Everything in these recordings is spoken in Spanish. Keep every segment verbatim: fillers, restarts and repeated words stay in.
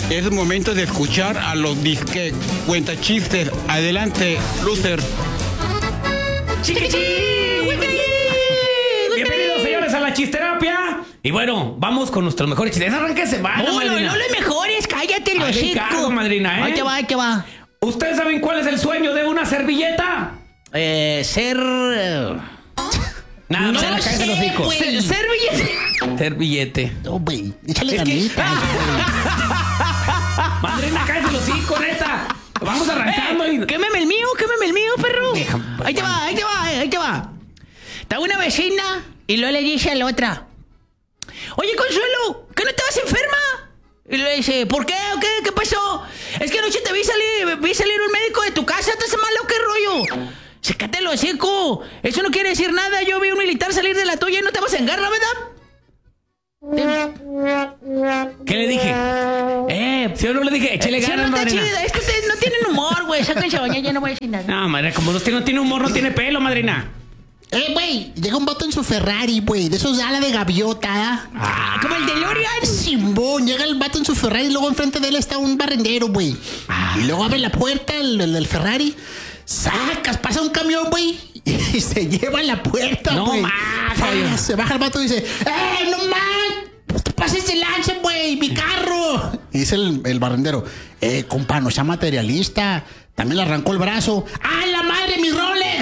Es momento de escuchar a los disque cuentachistes. Adelante, loser. Bienvenidos, señores, a la chisterapia. Y bueno, vamos con nuestros mejores chistes. Arranquese, va. No, no, no los mejores, cállate los hijos. Madrina, ¿eh? Ahí te va, ahí te va. ¿Ustedes saben cuál es el sueño de una servilleta? Eh, ser... Eh... Nada, no se la caes de los hijos. Ser, ser billete. Ser billete. No, güey, échale Es que- ganitas. Madrina, caes de los hijos, neta. Vamos arrancando y... Quémeme el mío, quémeme el mío, perro. Deja- Ahí te va, ahí te va, ahí te va. Está una vecina y luego le dice a la otra: oye, Consuelo, ¿que no estabas enferma? Y le dice: ¿por qué? ¿O qué? ¿Qué pasó? Es que anoche te vi salir, vi salir un médico de tu casa, ¿estás mal o qué rollo? Sécate el hocico. Eso no quiere decir nada. Yo vi un militar salir de la tuya y no te vas a engarrar, ¿verdad? ¿Qué le dije? Eh, Si yo no le dije, échale sí, ganas, no está madrina. chida. Es que ustedes no tienen humor, güey. Sáquense a bañar, ya no voy a decir nada. No, madre, como no tiene, no tiene humor, no tiene pelo, madrina. Eh, güey, llega un vato en su Ferrari, güey, de esos de ala de gaviota. Ah, como el DeLorean. Simbón, llega el vato en su Ferrari y luego enfrente de él está un barrendero, güey. Y luego abre la puerta el, el, el Ferrari, sacas, pasa un camión, güey, y se lleva la puerta, No güey. más, Ah, güey. se baja el vato y dice: ¡eh, no más! ¡No te pases de lanza, güey! ¡Mi carro! Y dice el, el barrendero: eh, compa, no sea materialista. También le arrancó el brazo. ¡Ah, la madre, mi Rolex!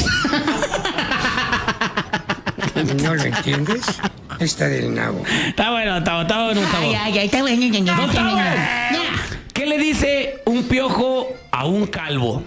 ¿No lo entiendes? Está del nabo. Está bueno, está, está bueno, está Ay, bueno. ay, ay, está bueno. ya, ya, ya, No, ya, está ya. bueno. ¿Qué le dice un piojo a un calvo?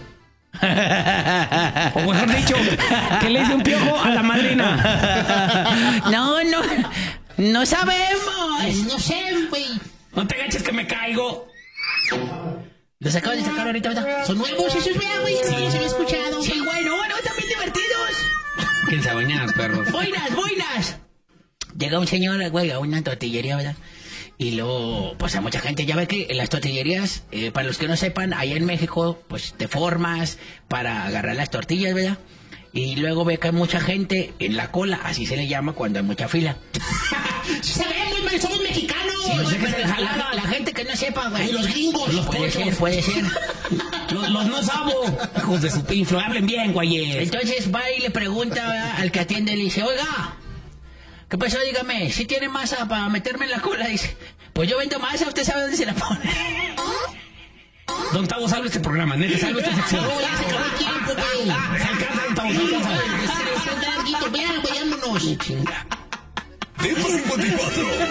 O mejor dicho, ¿qué le dice un piojo a la madrina? No, no, no sabemos. No sé, güey. No te agaches que me caigo. Los acabo de sacar ahorita, ¿verdad? Son nuevos esos, vea, güey. Sí, se había escuchado. Sí, bueno, bueno, también divertidos. ¿Quién se bañar, perros? Buenas, buenas. Llega un señor, güey, a una tortillería, ¿verdad? Y luego, pues a mucha gente, ya ve que en las tortillerías, eh, para los que no sepan, allá en México, pues te formas para agarrar las tortillas, ¿verdad? Y luego ve que hay mucha gente en la cola, así se le llama cuando hay mucha fila. Sabemos, güey, somos mexicanos. Sí, pues, la, la- la gente que no sepa, güey. Y los gringos. Los puede ser, puede ser. Los, los no sabo. Hijos de su pinflo, hablen bien, güeyes. Entonces va y le pregunta, ¿verdad?, al que atiende, le dice: oiga, ¿qué pasó? Dígame, ¿si tiene masa para meterme en la cola? Dice: pues yo vendo masa, ¿usted sabe dónde se la pone? Don Tavo, salve este programa, neta, salve esta sección. No, ya se acabó el tiempo, güey. Se alcanza, Don Tavo, se alcanza. Está larguito, vean, güey, vámonos. Chinga. Tiempo cincuenta y cuatro.